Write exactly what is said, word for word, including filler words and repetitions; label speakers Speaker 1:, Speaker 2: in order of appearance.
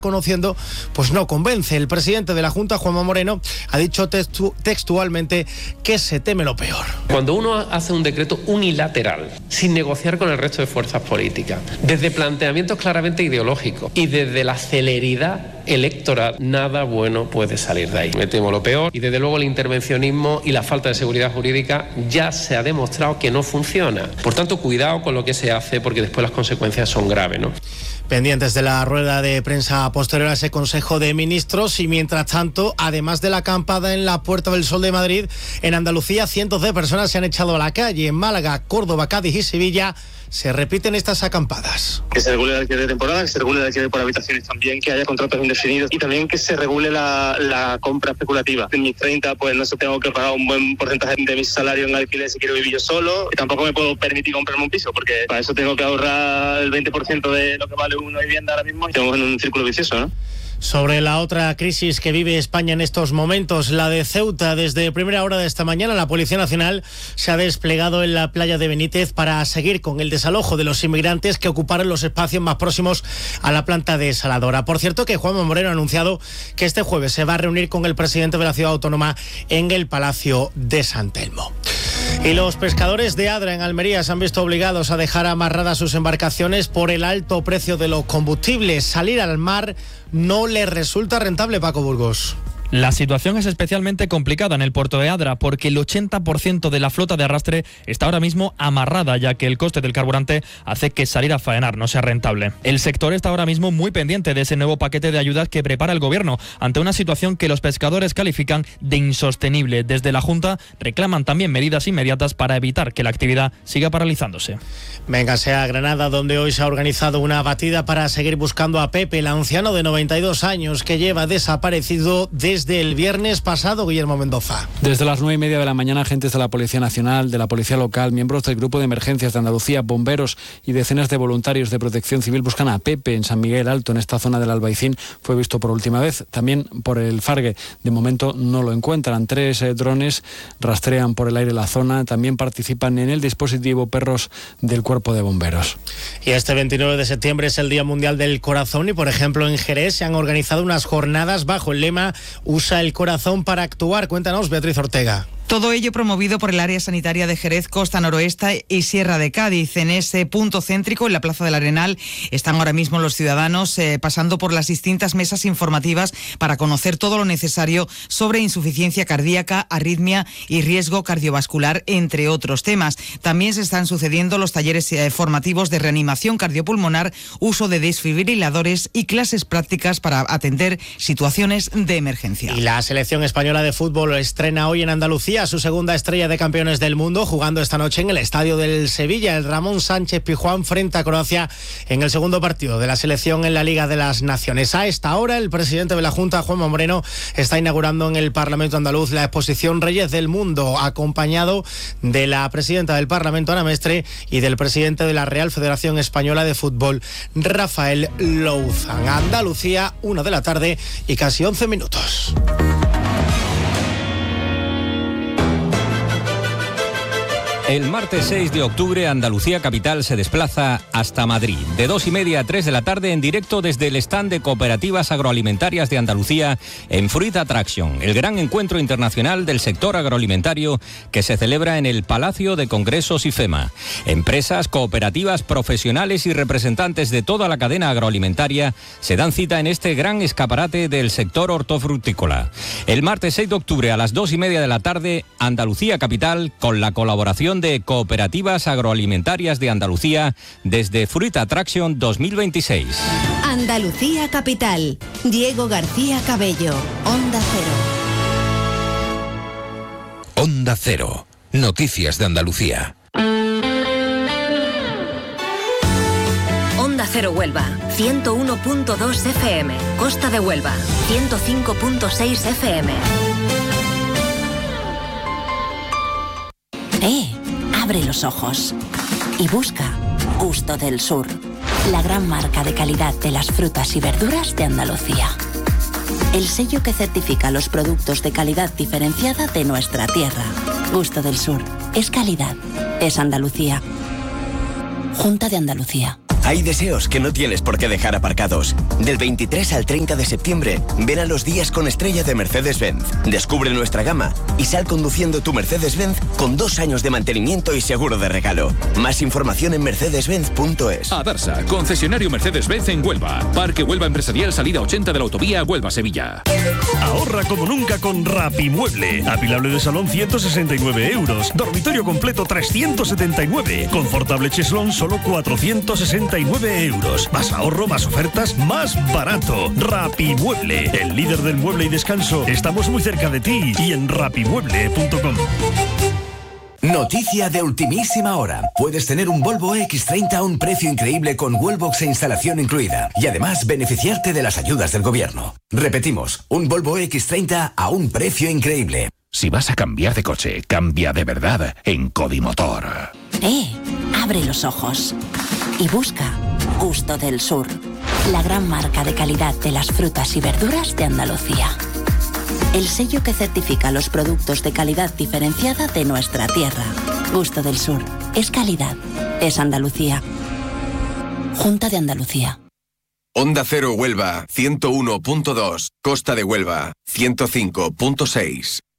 Speaker 1: conociendo, pues no convence. El presidente de la Junta, Juanma Moreno, ha dicho textu- textualmente que se teme lo peor.
Speaker 2: Cuando uno hace un decreto unilateral, sin negociar con el resto de fuerzas políticas, desde planteamientos claramente ideológicos y desde la celeridad electoral, nada bueno puede salir de ahí. Me temo lo peor, y desde luego el intervencionismo y la falta de seguridad jurídica ya se ha demostrado que no funciona. Por tanto, cuidado con lo que se hace, porque después las consecuencias son graves, ¿no?
Speaker 1: Pendientes de la rueda de prensa posterior a ese Consejo de Ministros, y mientras tanto, además de la acampada en la Puerta del Sol de Madrid, en Andalucía cientos de personas se han echado a la calle. En Málaga, Córdoba, Cádiz y Sevilla se repiten estas acampadas.
Speaker 3: Que se regule el alquiler de temporada, que se regule el alquiler por habitaciones también, que haya contratos indefinidos y también que se regule la, la compra especulativa. En mis treinta, pues no sé, tengo que pagar un buen porcentaje de mi salario en alquiler si quiero vivir yo solo, y tampoco me puedo permitir comprarme un piso, porque para eso tengo que ahorrar el veinte por ciento de lo que vale una vivienda ahora mismo, y estamos en un círculo vicioso, ¿no?
Speaker 1: Sobre la otra crisis que vive España en estos momentos, la de Ceuta, desde primera hora de esta mañana la Policía Nacional se ha desplegado en la playa de Benítez para seguir con el desalojo de los inmigrantes que ocuparon los espacios más próximos a la planta desaladora. Por cierto, que Juanma Moreno ha anunciado que este jueves se va a reunir con el presidente de la ciudad autónoma en el Palacio de San Telmo. Y los pescadores de Adra, en Almería, se han visto obligados a dejar amarradas sus embarcaciones por el alto precio de los combustibles. Salir al mar no les resulta rentable, Paco Burgos.
Speaker 4: La situación es especialmente complicada en el puerto de Adra porque el ochenta por ciento de la flota de arrastre está ahora mismo amarrada, ya que el coste del carburante hace que salir a faenar no sea rentable. El sector está ahora mismo muy pendiente de ese nuevo paquete de ayudas que prepara el gobierno ante una situación que los pescadores califican de insostenible. Desde la Junta reclaman también medidas inmediatas para evitar que la actividad siga paralizándose.
Speaker 1: Véngase a Granada, donde hoy se ha organizado una batida para seguir buscando a Pepe, el anciano de noventa y dos años que lleva desaparecido desde Desde el viernes pasado, Guillermo Mendoza.
Speaker 5: Desde las nueve y media de la mañana, agentes de la Policía Nacional, de la Policía Local, miembros del Grupo de Emergencias de Andalucía, bomberos y decenas de voluntarios de Protección Civil buscan a Pepe en San Miguel Alto, en esta zona del Albaicín. Fue visto por última vez, también por el Fargue. De momento no lo encuentran. Tres eh, drones rastrean por el aire la zona. También participan en el dispositivo perros del Cuerpo de Bomberos.
Speaker 1: Y este veintinueve de septiembre es el Día Mundial del Corazón y, por ejemplo, en Jerez se han organizado unas jornadas bajo el lema Usa el corazón para actuar. Cuéntanos, Beatriz Ortega.
Speaker 6: Todo ello promovido por el área sanitaria de Jerez, Costa Noroeste y Sierra de Cádiz. En ese punto céntrico, en la Plaza del Arenal, están ahora mismo los ciudadanos eh, pasando por las distintas mesas informativas para conocer todo lo necesario sobre insuficiencia cardíaca, arritmia y riesgo cardiovascular, entre otros temas. También se están sucediendo los talleres eh, formativos de reanimación cardiopulmonar, uso de desfibriladores y clases prácticas para atender situaciones de emergencia.
Speaker 1: Y la selección española de fútbol estrena hoy en Andalucía su segunda estrella de campeones del mundo, jugando esta noche en el estadio del Sevilla. El Ramón Sánchez Pizjuán frente a Croacia en el segundo partido de la selección en la Liga de las Naciones. A esta hora, el presidente de la Junta, Juanma Moreno, está inaugurando en el Parlamento andaluz la exposición Reyes del Mundo, acompañado de la presidenta del Parlamento, Ana Mestre, y del presidente de la Real Federación Española de Fútbol, Rafael Louzán. Andalucía, una de la tarde y casi once minutos.
Speaker 7: El martes seis de octubre, Andalucía Capital se desplaza hasta Madrid. De dos y media a tres de la tarde, en directo desde el stand de Cooperativas Agroalimentarias de Andalucía en Fruit Attraction, el gran encuentro internacional del sector agroalimentario que se celebra en el Palacio de Congresos IFEMA. Empresas, cooperativas, profesionales y representantes de toda la cadena agroalimentaria se dan cita en este gran escaparate del sector hortofrutícola. El martes seis de octubre a las dos y media de la tarde, Andalucía Capital, con la colaboración de Cooperativas Agroalimentarias de Andalucía desde Fruit Attraction dos mil veintiséis.
Speaker 8: Andalucía Capital. Diego García Cabello. Onda Cero.
Speaker 9: Onda Cero. Noticias de Andalucía.
Speaker 10: Onda Cero Huelva, ciento uno punto dos F M. Costa de Huelva, ciento cinco punto seis F M.
Speaker 11: ¡Eh! Abre los ojos y busca Gusto del Sur, la gran marca de calidad de las frutas y verduras de Andalucía. El sello que certifica los productos de calidad diferenciada de nuestra tierra. Gusto del Sur. Es calidad. Es Andalucía. Junta de Andalucía.
Speaker 12: Hay deseos que no tienes por qué dejar aparcados. Del veintitrés al treinta de septiembre, ven a los días con estrella de Mercedes-Benz. Descubre nuestra gama y sal conduciendo tu Mercedes-Benz con dos años de mantenimiento y seguro de regalo. Más información en mercedes benz punto es.
Speaker 13: Adarsa, concesionario Mercedes-Benz en Huelva. Parque Huelva Empresarial, salida ochenta de la autovía Huelva-Sevilla.
Speaker 14: Ahorra como nunca con Rapimueble. Apilable de salón ciento sesenta y nueve euros. Dormitorio completo trescientos setenta y nueve. Confortable cheslón solo cuatrocientos sesenta y nueve euros. Más ahorro, más ofertas, más barato. Rapimueble, el líder del mueble y descanso. Estamos muy cerca de ti y en rapimueble punto com.
Speaker 15: Noticia de ultimísima hora. Puedes tener un Volvo equis treinta a un precio increíble con Wallbox e instalación incluida. Y además beneficiarte de las ayudas del gobierno. Repetimos, un Volvo equis treinta a un precio increíble.
Speaker 16: Si vas a cambiar de coche, cambia de verdad en Codimotor.
Speaker 11: Eh, abre los ojos y busca Gusto del Sur, la gran marca de calidad de las frutas y verduras de Andalucía. El sello que certifica los productos de calidad diferenciada de nuestra tierra. Gusto del Sur. Es calidad. Es Andalucía. Junta de Andalucía.
Speaker 17: Onda Cero Huelva, ciento uno punto dos. Costa de Huelva, ciento cinco punto seis.